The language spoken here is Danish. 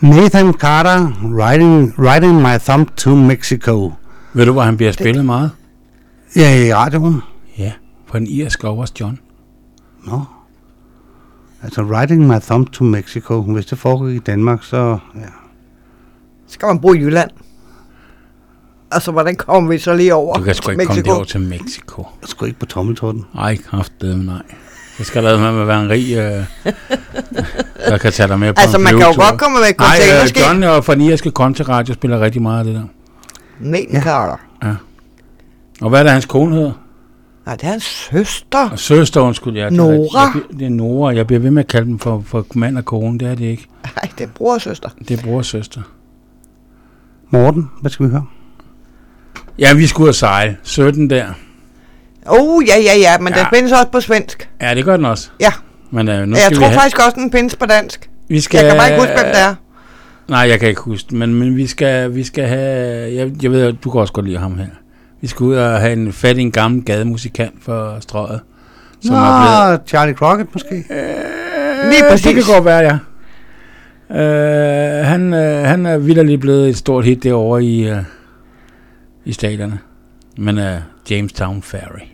Nathan Carter, riding my thumb to Mexico. Ved du, hvor han bliver spillet meget? Ja, i radioen. Ja, på en irsk Overs John. Nå. Altså, riding my thumb to Mexico. Hvis det foregår i Danmark, så... Ja. Skal man bo i Jylland? Altså, hvordan kommer vi så lige over? Du kan sgu ikke komme derover til Mexico. Jeg skulle ikke på tommeltotten. Ej, kraftedeme nej. Det skal lade med at være en rig, der kan tage dig med på altså, en man kan jo flyvetur. godt komme med containerskib. John og fra den irske countryradio spiller rigtig meget af det der. Nathan Carter. Ja. Og hvad er det, hans kone hedder? Nej, det er hans søster. Og søster, undskyld. Ja, Nora. Det er Nora. Jeg bliver ved med at kalde dem for mand og kone. Det er det ikke. Nej, det er bror og søster. Det er bror og søster. Morten, hvad skal vi høre? Ja, vi skulle ud og sejle. 17 der. Ja, men den findes også på svensk. Ja, det gør den også. Ja. Men nu jeg tror faktisk også, den findes på dansk. Vi skal, jeg kan bare ikke huske, hvem det er. Nej, jeg kan ikke huske men vi skal have... Jeg ved, at du kan også godt lide ham her. Vi skal ud og have en fat i en gammel gademusikant for Strøget. Som er blevet... Charlie Crockett måske? Lige præcis. Det kan godt være, ja. Han er vitterligt blevet et stort hit derovre i staterne. Men Jamestown Ferry.